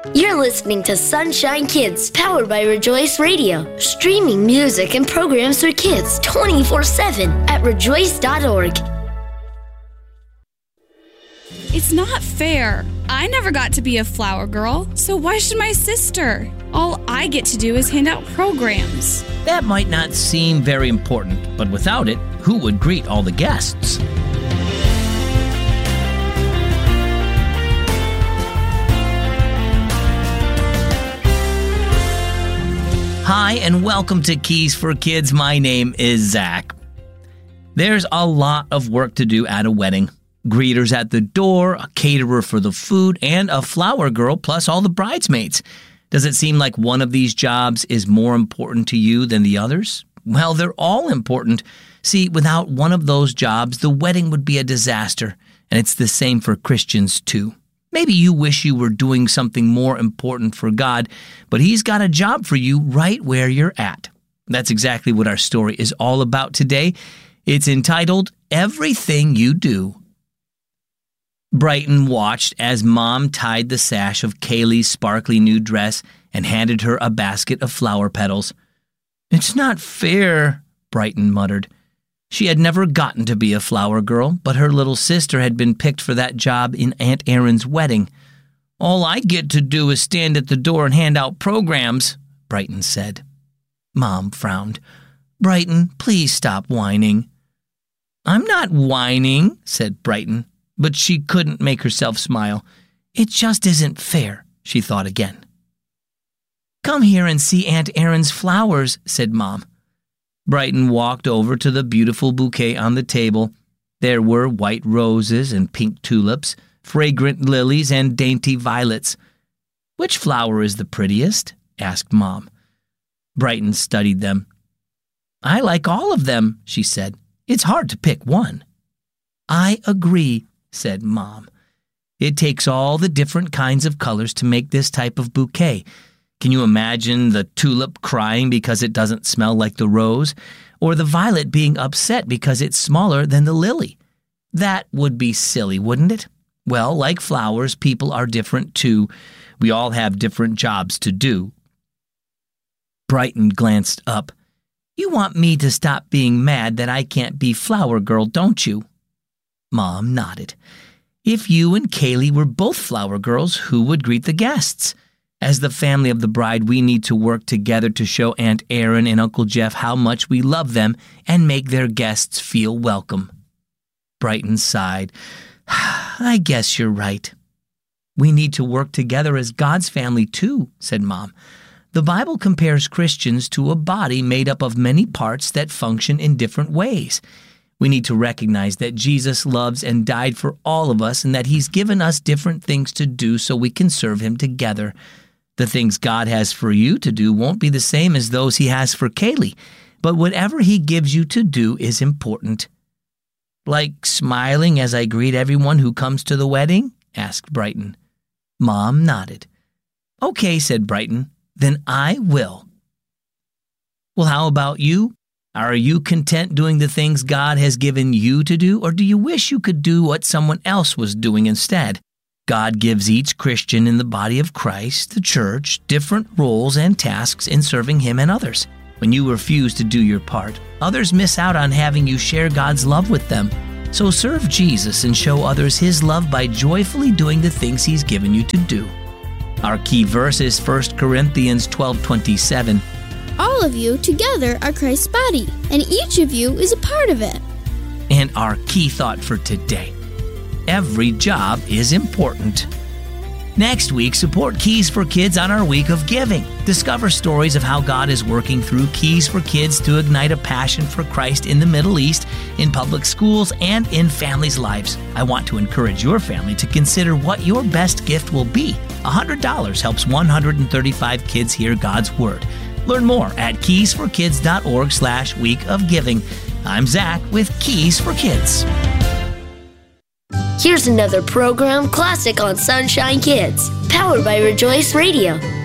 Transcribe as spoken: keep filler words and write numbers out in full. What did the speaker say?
You're listening to Sunshine Kids, powered by Rejoice Radio, streaming music and programs for kids twenty-four seven at rejoice dot org. It's not fair. I never got to be a flower girl, so why should my sister? All I get to do is hand out programs. That might not seem very important, but without it, who would greet all the guests? Hi, and welcome to Keys for Kids. My name is Zach. There's a lot of work to do at a wedding. Greeters at the door, a caterer for the food, and a flower girl, plus all the bridesmaids. Does it seem like one of these jobs is more important to you than the others? Well, they're all important. See, without one of those jobs, the wedding would be a disaster, and it's the same for Christians too. Maybe you wish you were doing something more important for God, but He's got a job for you right where you're at. That's exactly what our story is all about today. It's entitled, Everything You Do. Brighton watched as Mom tied the sash of Kaylee's sparkly new dress and handed her a basket of flower petals. "It's not fair," Brighton muttered. She had never gotten to be a flower girl, but her little sister had been picked for that job in Aunt Erin's wedding. "All I get to do is stand at the door and hand out programs," Brighton said. Mom frowned. "Brighton, please stop whining." "I'm not whining," said Brighton, but she couldn't make herself smile. "It just isn't fair," she thought again. "Come here and see Aunt Erin's flowers," said Mom. Brighton walked over to the beautiful bouquet on the table. There were white roses and pink tulips, fragrant lilies and dainty violets. "Which flower is the prettiest?" asked Mom. Brighton studied them. "I like all of them," she said. "It's hard to pick one." "I agree," said Mom. "It takes all the different kinds of colors to make this type of bouquet. Can you imagine the tulip crying because it doesn't smell like the rose, or the violet being upset because it's smaller than the lily? That would be silly, wouldn't it? Well, like flowers, people are different too. We all have different jobs to do." Brighton glanced up. "You want me to stop being mad that I can't be flower girl, don't you?" Mom nodded. "If you and Kaylee were both flower girls, who would greet the guests? As the family of the bride, we need to work together to show Aunt Erin and Uncle Jeff how much we love them and make their guests feel welcome." Brighton sighed. "I guess you're right." "We need to work together as God's family too," said Mom. "The Bible compares Christians to a body made up of many parts that function in different ways. We need to recognize that Jesus loves and died for all of us and that He's given us different things to do so we can serve Him together. The things God has for you to do won't be the same as those He has for Kaylee, but whatever He gives you to do is important." "Like smiling as I greet everyone who comes to the wedding?" asked Brighton. Mom nodded. "Okay," said Brighton, "then I will." "Well, how about you? Are you content doing the things God has given you to do, or do you wish you could do what someone else was doing instead? God gives each Christian in the body of Christ, the church, different roles and tasks in serving Him and others. When you refuse to do your part, others miss out on having you share God's love with them. So serve Jesus and show others His love by joyfully doing the things He's given you to do. Our key verse is First Corinthians twelve twenty-seven. All of you together are Christ's body, and each of you is a part of it. And our key thought for today: every job is important. Next week, support Keys for Kids on our week of giving. Discover stories of how God is working through Keys for Kids to ignite a passion for Christ in the Middle East, in public schools, and in families' lives. I want to encourage your family to consider what your best gift will be. one hundred dollars helps one hundred thirty-five kids hear God's Word. Learn more at keys for kids dot org slash week of giving. I'm Zach with Keys for Kids. Here's another program classic on Sunshine Kids, powered by Rejoice Radio.